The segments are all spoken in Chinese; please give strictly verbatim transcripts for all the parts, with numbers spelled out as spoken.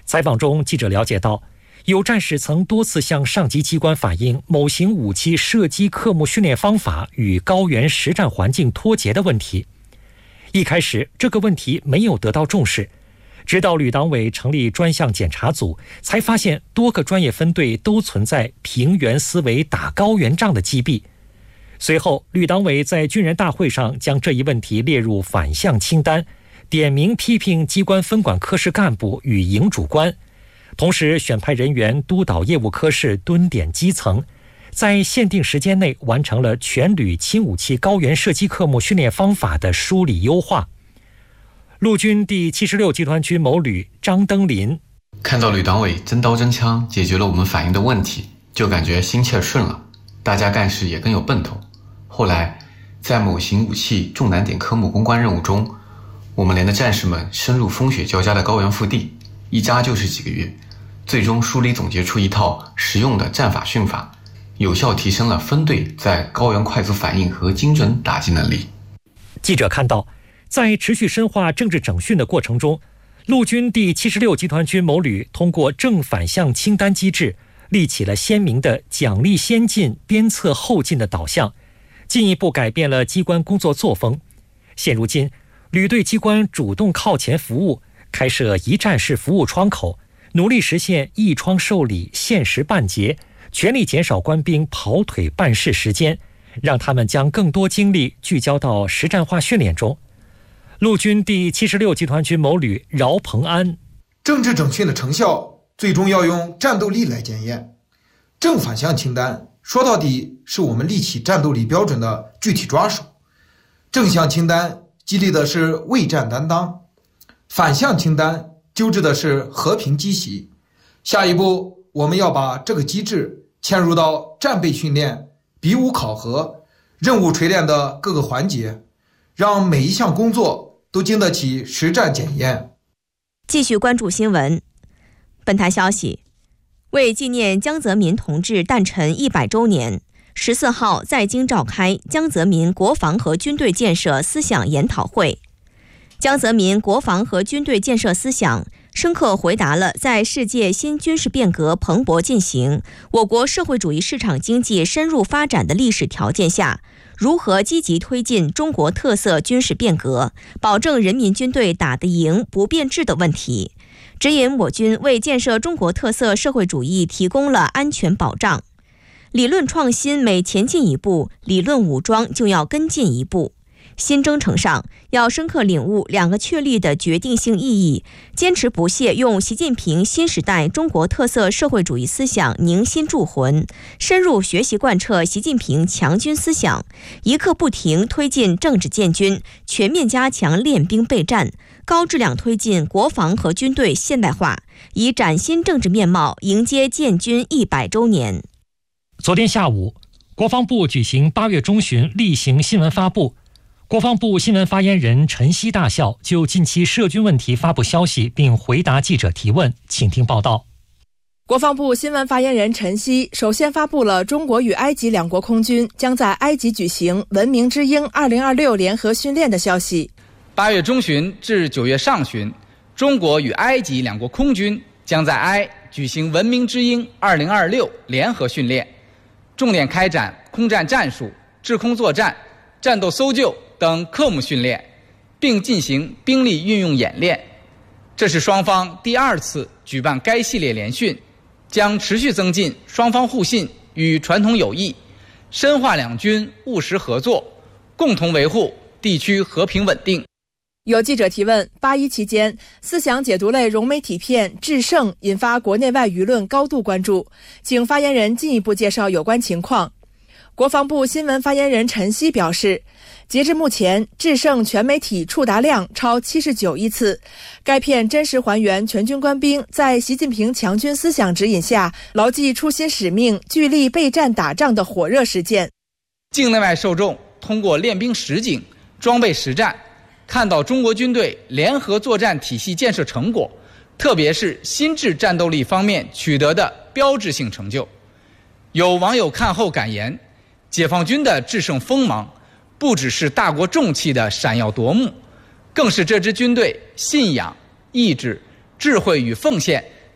采访中，记者了解到，有战士曾多次向上级机关反映某型武器射击科目训练方法与高原实战环境脱节的问题。一开始，这个问题没有得到重视，直到旅党委成立专项检查组，才发现多个专业分队都存在平原思维打高原仗的积弊。随后，旅党委在军人大会上将这一问题列入反向清单，点名批评机关分管科室干部与营主官，同时选派人员督导业务科室蹲点基层，在限定时间内完成了全旅轻武器高原射击科目训练方法的梳理优化。陆军第七十六集团军某旅张登林： 看到旅党委真刀真枪解决了我们反映的问题，就感觉心气儿顺了，大家干事也更有奔头。后来在某型武器重难点科目攻关任务中，我们连的战士们深入风雪交加的高原腹地，一扎就是几个月，最终梳理总结出一套实用的战法训法，有效提升了分队在高原快速反应和精准打击能力。 记者看到，在持续深化政治整训的过程中，陆军第七十六集团军某旅通过正反向清单机制，立起了鲜明的奖励先进、鞭策后进的导向，进一步改变了机关工作作风。现如今，旅队机关主动靠前服务，开设一站式服务窗口，努力实现一窗受理、限时办结，全力减少官兵跑腿办事时间，让他们将更多精力聚焦到实战化训练中。陆军第七十六集团军某旅饶鹏安： 政治整训的成效最终要用战斗力来检验。正反向清单说到底是我们立起战斗力标准的具体抓手。正向清单激励的是为战担当，反向清单纠治的是和平积习。下一步，我们要把这个机制嵌入到战备训练、比武考核、任务锤炼的各个环节，让每一项工作都经得起实战检验。 继续关注新闻。本台消息，为纪念江泽民同志诞辰一百周年，十四号在京召开江泽民国防和军队建设思想研讨会。江泽民国防和军队建设思想深刻回答了在世界新军事变革蓬勃进行、我国社会主义市场经济深入发展的历史条件下，如何积极推进中国特色军事变革，保证人民军队打得赢、不变质的问题，指引我军为建设中国特色社会主义提供了安全保障。理论创新每前进一步，理论武装就要跟进一步。新征程上，要深刻领悟两个确立的决定性意义，坚持不懈用习近平新时代中国特色社会主义思想凝心铸魂，深入学习贯彻习近平强军思想，一刻不停推进政治建军，全面加强练兵备战，高质量推进国防和军队现代化，以崭新政治面貌迎接建军一百周年。 昨天下午，国防部举行八月中旬例行新闻发布。国防部新闻发言人陈希大校就近期涉军问题发布消息，并回答记者提问，请听报道。 国防部新闻发言人陈希首先发布了中国与埃及两国空军将在埃及举行文明之鹰二零二六联合训练的消息。 八月中旬至九月上旬，中国与埃及两国空军将在埃举行文明之鹰二零二六联合训练，重点开展空战战术、制空作战、战斗搜救等科目训练，并进行兵力运用演练。这是双方第二次举办该系列联训，将持续增进双方互信与传统友谊，深化两军务实合作，共同维护地区和平稳定。 有记者提问，八一期间，思想解读类融媒体片《制胜》引发国内外舆论高度关注，请发言人进一步介绍有关情况。国防部新闻发言人陈希表示，截至目前，《制胜》全媒体触达量超七十九亿次。该片真实还原全军官兵在习近平强军思想指引下，牢记初心使命、聚力备战打仗的火热实践。 境内外受众通过练兵实景、装备实战，看到中国军队联合作战体系建设成果，特别是心智战斗力方面取得的标志性成就。有网友看后感言，解放军的制胜锋芒，不只是大国重器的闪耀夺目，更是这支军队信仰、意志、智慧与奉献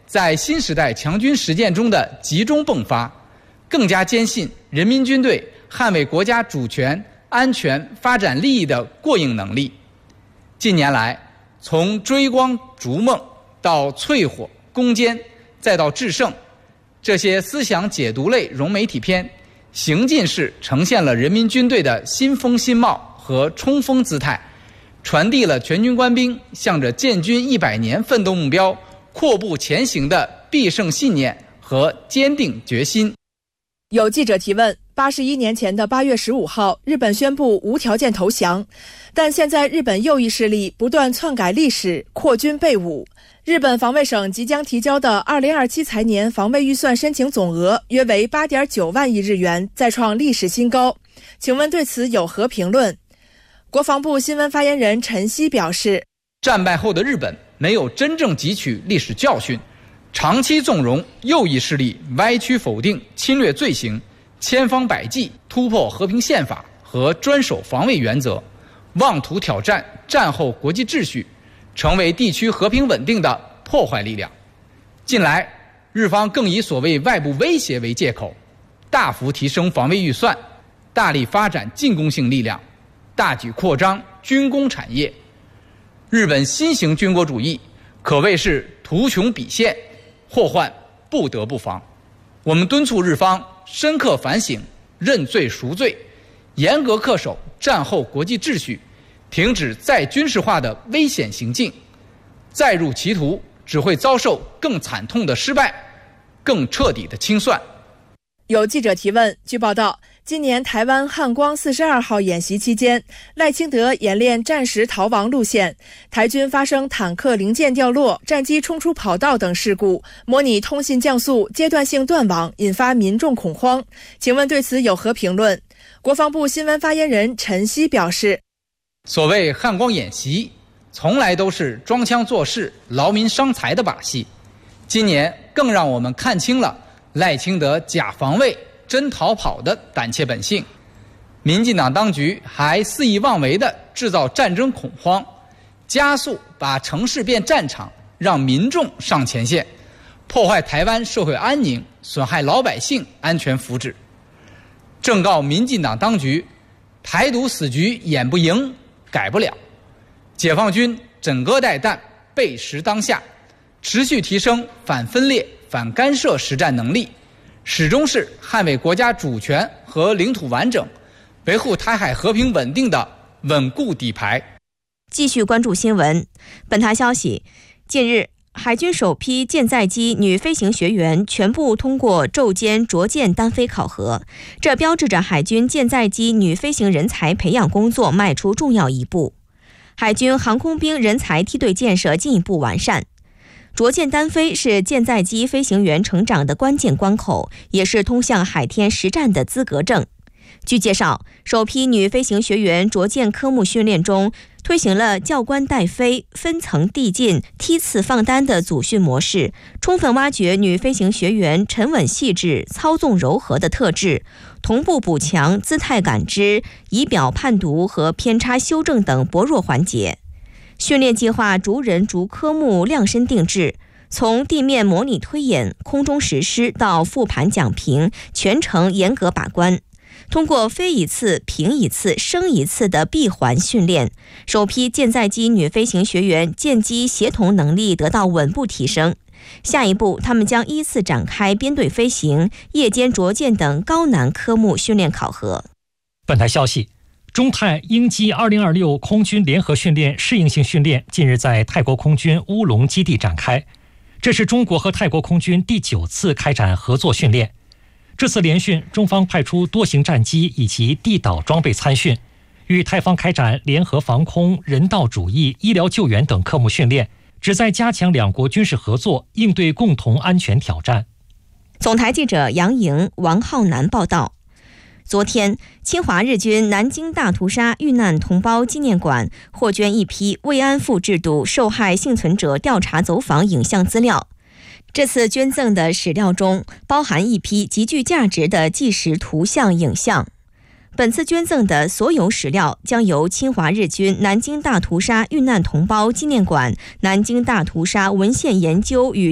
在新时代强军实践中的集中迸发，更加坚信人民军队捍卫国家主权、安全、发展利益的过硬能力。近年来，从追光逐梦到淬火攻坚，再到制胜，这些思想解读类融媒体片行进式呈现了人民军队的新风新貌和冲锋姿态，传递了全军官兵向着建军一百年奋斗目标阔步前行的必胜信念和坚定决心。 有记者提问，八十一年前的八月十五号，日本宣布无条件投降，但现在日本右翼势力不断篡改历史，扩军备武。日本防卫省即将提交的二零二七财年防卫预算申请总额约为 八点九万亿日元，再创历史新高。请问对此有何评论？国防部新闻发言人陈希表示， 战败后的日本没有真正汲取历史教训，长期纵容右翼势力歪曲否定侵略罪行，千方百计突破和平宪法和专守防卫原则，妄图挑战战后国际秩序，成为地区和平稳定的破坏力量。近来，日方更以所谓外部威胁为借口，大幅提升防卫预算，大力发展进攻性力量，大举扩张军工产业。日本新型军国主义可谓是图穷匕现，祸患不得不防。我们敦促日方深刻反省，认罪赎罪，严格恪守战后国际秩序，停止再军事化的危险行径，再入歧途只会遭受更惨痛的失败，更彻底的清算。 有记者提问，据报道，今年台湾汉光四十二号演习期间，赖清德演练战时逃亡路线，台军发生坦克零件掉落、战机冲出跑道等事故，模拟通信降速阶段性断网，引发民众恐慌。请问对此有何评论？国防部新闻发言人陈希表示， 所谓汉光演习从来都是装腔作势、劳民伤财的把戏，今年更让我们看清了赖清德假防卫真逃跑的胆怯本性。民进党当局还肆意妄为地制造战争恐慌，加速把城市变战场，让民众上前线，破坏台湾社会安宁，损害老百姓安全福祉。正告民进党当局，台独死局演不赢，改不了。解放军枕戈待旦，备时当下，持续提升反分裂、反干涉实战能力，始终是捍卫国家主权和领土完整，维护台海和平稳定的稳固底牌。 继续关注新闻。本台消息，近日海军首批舰载机女飞行学员全部通过昼间着舰单飞考核，这标志着海军舰载机女飞行人才培养工作迈出重要一步，海军航空兵人才梯队建设进一步完善。着舰单飞是舰载机飞行员成长的关键关口，也是通向海天实战的资格证。据介绍，首批女飞行学员着舰科目训练中，推行了教官带飞、分层递进、梯次放单的组训模式，充分挖掘女飞行学员沉稳细致、操纵柔和的特质，同步补强姿态感知、仪表判读和偏差修正等薄弱环节。训练计划逐人逐科目量身定制，从地面模拟推演、空中实施到复盘讲评，全程严格把关。通过飞一次、平一次、升一次的闭环训练，首批舰载机女飞行学员舰机协同能力得到稳步提升。下一步，他们将依次展开编队飞行、夜间着舰等高难科目训练考核。 本台消息，中泰鹰击二零二六空军联合训练适应性训练近日在泰国空军乌龙基地展开，这是中国和泰国空军第九次开展合作训练。这次联训，中方派出多型战机以及地导装备参训，与泰方开展联合防空、人道主义、医疗救援等科目训练，旨在加强两国军事合作，应对共同安全挑战。 总台记者杨莹、王浩南报道。昨天，侵华日军南京大屠杀遇难同胞纪念馆获捐一批慰安妇制度受害幸存者调查走访影像资料。这次捐赠的史料中包含一批极具价值的纪实图像影像。本次捐赠的所有史料将由侵华日军南京大屠杀遇难同胞纪念馆、南京大屠杀文献研究与